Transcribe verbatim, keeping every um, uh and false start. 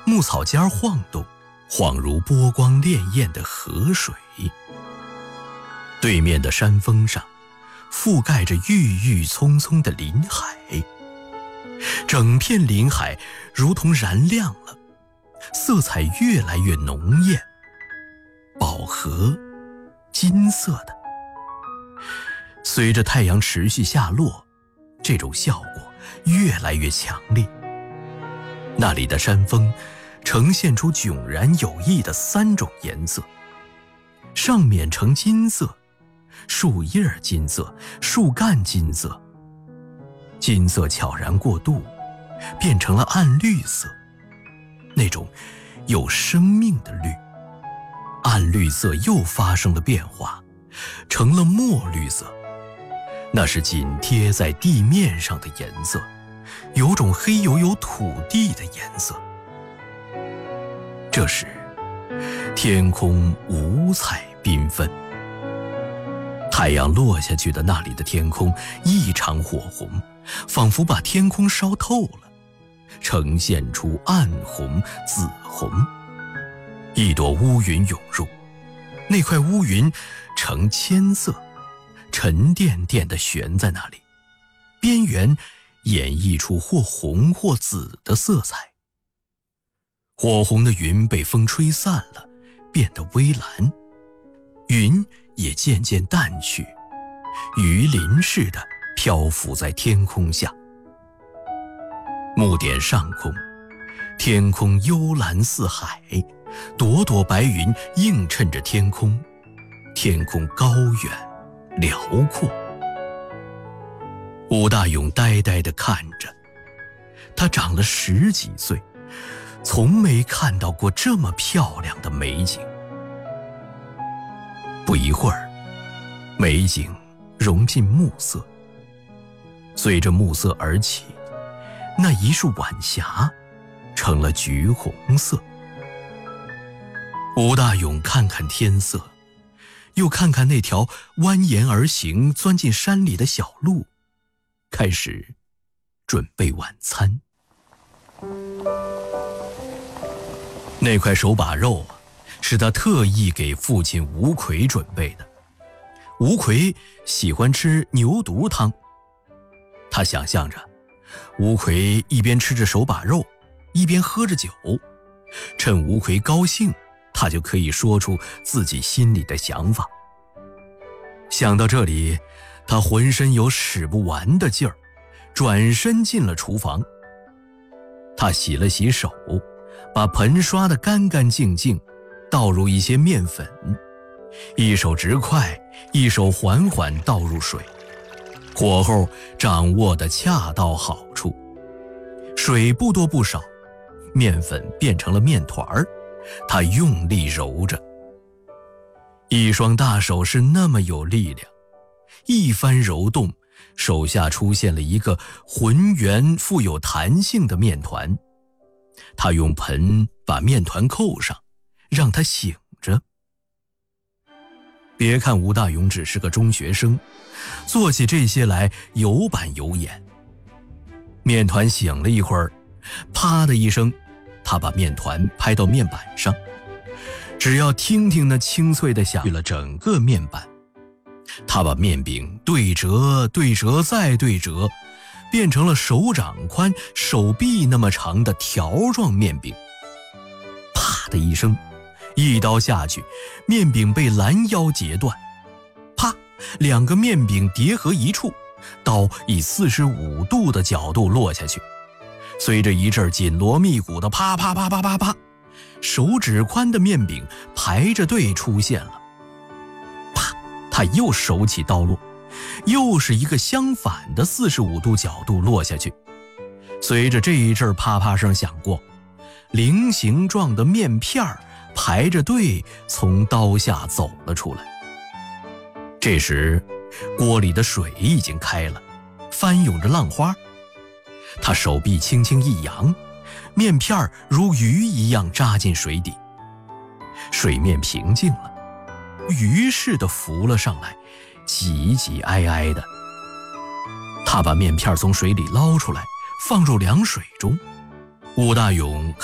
牧草尖晃动，恍如波光潋滟的河水。对面的山峰上覆盖着郁郁葱葱的林海，整片林海如同燃亮了，色彩越来越浓艳，饱和金色的。随着太阳持续下落，这种效果越来越强烈。那里的山峰呈现出迥然有异的三种颜色，上面呈金色，树叶金色，树干金色，金色悄然过渡，变成了暗绿色，那种有生命的绿。暗绿色又发生了变化，成了墨绿色，那是紧贴在地面上的颜色，有种黑黝黝土地的颜色。这时天空五彩缤纷，太阳落下去的那里的天空异常火红，仿佛把天空烧透了，呈现出暗红紫红。一朵乌云涌入，那块乌云呈铅色，沉甸甸地悬在那里，边缘演绎出或红或紫的色彩。火红的云被风吹散了，变得微蓝，云也渐渐淡去，鱼鳞似的漂浮在天空下。暮点上空，天空幽蓝似海，朵朵白云映衬着天空，天空高远辽阔。武大勇呆呆地看着，他长了十几岁，从没看到过这么漂亮的美景。不一会儿，美景融进暮色，随着暮色而起，那一束晚霞成了橘红色。武大勇看看天色，又看看那条蜿蜒而行钻进山里的小路，开始准备晚餐。那块手把肉啊，是他特意给父亲吴奎准备的。吴奎喜欢吃牛肚汤，他想象着吴奎一边吃着手把肉，一边喝着酒，趁吴奎高兴，他就可以说出自己心里的想法。想到这里，他浑身有使不完的劲儿，转身进了厨房。他洗了洗手，把盆刷得干干净净，倒入一些面粉，一手直快，一手缓缓倒入水，火候掌握得恰到好处，水不多不少，面粉变成了面团儿，他用力揉着，一双大手是那么有力量，一番揉动，手下出现了一个浑圆富有弹性的面团。他用盆把面团扣上，让它醒着。别看吴大勇只是个中学生，做起这些来有板有眼。面团醒了一会儿，啪的一声，他把面团拍到面板上，只要听听那清脆的响，去了整个面板。他把面饼对折对折再对折，变成了手掌宽手臂那么长的条状面饼。啪的一声，一刀下去，面饼被拦腰截断。啪，两个面饼叠合一处，刀以四十五度的角度落下去，随着一阵紧锣密鼓的啪啪啪啪啪啪，手指宽的面饼排着队出现了。啪，他又手起刀落，又是一个相反的四十五度角度落下去。随着这一阵啪啪声响过，菱形状的面片儿排着队从刀下走了出来。这时锅里的水已经开了，翻涌着浪花。他手臂轻轻一扬，面片儿如鱼一样扎进水底，水面平静了，鱼似的浮了上来，挤挤挨挨的。他把面片从水里捞出来，放入凉水中。武大勇